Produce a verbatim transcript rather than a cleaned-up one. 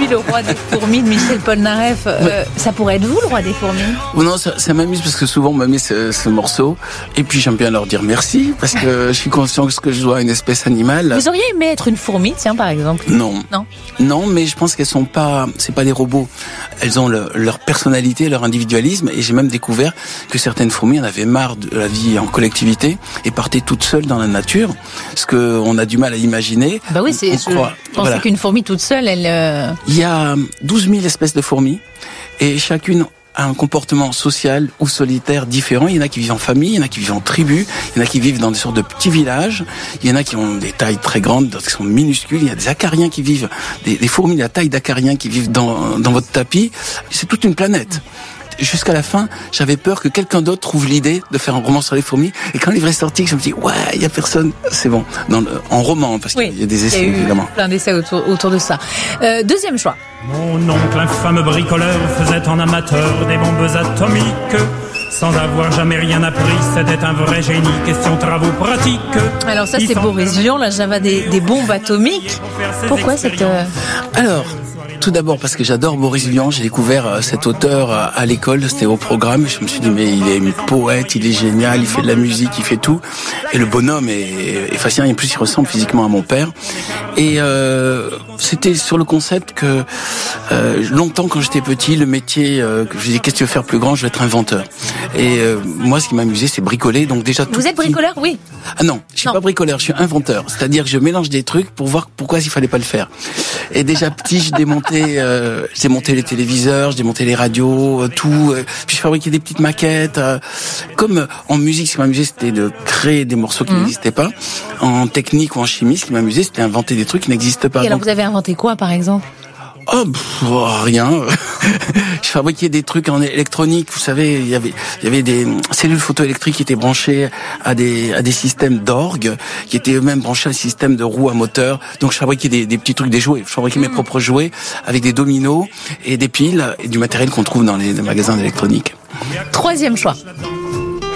suis le roi des fourmis de Michel Polnareff. Euh, ouais. Ça pourrait être vous, le roi des fourmis? Non, ça, ça m'amuse parce que souvent on me met ce, ce morceau. Et puis j'aime bien leur dire merci parce que je suis conscient que je dois à une espèce animale. Vous auriez aimé être une fourmi, tiens, par exemple? Non. Non. Non, mais je pense qu'elles sont pas, c'est pas des robots. Elles ont le, leur personnalité, leur individualisme. Et j'ai même découvert que certaines fourmis en avaient marre de la vie en collectivité et partaient toutes seules dans la nature. Ce qu'on a du mal à imaginer. Bah oui, c'est, je pensais voilà. qu'une fourmi toute seule, elle... Euh... Il y a douze mille espèces de fourmis et chacune a un comportement social ou solitaire différent. Il y en a qui vivent en famille, il y en a qui vivent en tribu, il y en a qui vivent dans des sortes de petits villages, il y en a qui ont des tailles très grandes, d'autres qui sont minuscules, il y a des acariens qui vivent, des, des fourmis de la taille d'acariens qui vivent dans, dans votre tapis. C'est toute une planète. Jusqu'à la fin, j'avais peur que quelqu'un d'autre trouve l'idée de faire un roman sur les fourmis. Et quand le livre est sorti, je me dis ouais, il y a personne. C'est bon. Dans le, en roman, parce oui, qu'il y a des essais, il y a eu évidemment. Plein d'essais autour, autour de ça. Euh, deuxième choix. Mon oncle, un fameux bricoleur, faisait en amateur des bombes atomiques. Sans avoir jamais rien appris, c'était un vrai génie. Question travaux pratiques. Alors ça, c'est Boris Vian, la Java des, des bombes atomiques. Pourquoi cette... Euh... Alors... Tout d'abord parce que j'adore Boris Vian, j'ai découvert cet auteur à l'école, c'était au programme, et je me suis dit mais il est poète, il est génial, il fait de la musique, il fait tout, et le bonhomme est, est fascinant, et en plus il ressemble physiquement à mon père, et euh, c'était sur le concept que euh, longtemps quand j'étais petit, le métier, euh, que je disais qu'est-ce que tu veux faire plus grand, je vais être inventeur, et euh, moi ce qui m'amusait c'est bricoler, donc déjà tout Vous êtes bricoleur, oui? Ah non, je suis non. pas bricoleur, je suis inventeur, c'est-à-dire que je mélange des trucs pour voir pourquoi il fallait pas le faire, et déjà petit je démontais Euh, j'ai monté les téléviseurs, j'ai monté les radios, euh, tout. Euh, puis je fabriquais des petites maquettes. Euh, comme euh, en musique, ce qui m'amusait, c'était de créer des morceaux qui mmh. n'existaient pas. En technique ou en chimie, ce qui m'amusait, c'était inventer des trucs qui n'existent pas. Et alors, Donc, vous avez inventé quoi, par exemple? Oh, pff, oh rien. Je fabriquais des trucs en électronique. Vous savez, il y avait, il y avait des cellules photoélectriques qui étaient branchées à des, à des systèmes d'orgue, qui étaient eux-mêmes branchés à un système de roues à moteur. Donc, je fabriquais des, des petits trucs, des jouets. Je fabriquais mmh. mes propres jouets avec des dominos et des piles et du matériel qu'on trouve dans les, les magasins d'électronique. Troisième choix.